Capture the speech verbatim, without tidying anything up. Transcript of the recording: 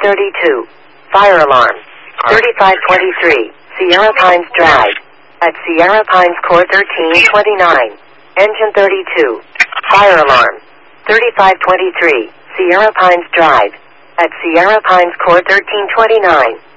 thirty-two. Fire alarm. thirty-five twenty-three. Sierra Pines Drive. At Sierra Pines Core thirteen twenty-nine. Engine thirty-two. Fire alarm. thirty-five twenty-three. Sierra Pines Drive. At Sierra Pines Core thirteen twenty-nine.